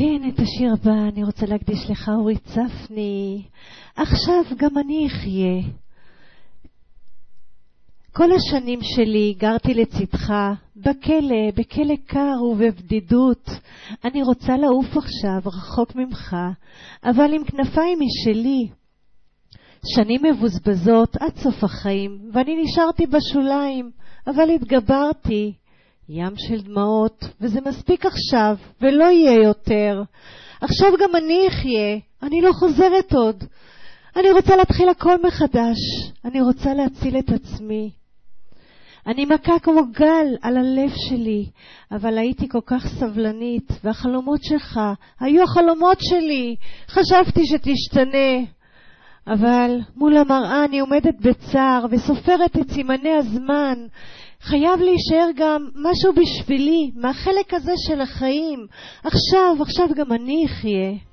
כן, את השיר הבא אני רוצה להקדיש לך, אורי צפני. עכשיו גם אני אחיה. כל השנים שלי גרתי לצדך, בכלא קר ובבדידות. אני רוצה לעוף עכשיו רחוק ממך, אבל עם כנפיים משלי. שנים מבוזבזות עד סוף החיים, ואני נשארתי בשוליים, אבל התגברתי. ים של דמעות, וזה מספיק עכשיו, ולא יהיה יותר. עכשיו גם אני אחיה, אני לא חוזרת עוד. אני רוצה להתחיל הכל מחדש, אני רוצה להציל את עצמי. אני מכה כמו גל על הלב שלי, אבל הייתי כל כך סבלנית, והחלומות שלך היו החלומות שלי. חשבתי שתשתנה. אבל מול המראה אני עומדת בצער וסופרת את סימני הזמן. חייב להישאר גם משהו בשבילי, מהחלק הזה של החיים. עכשיו גם אני אחיה.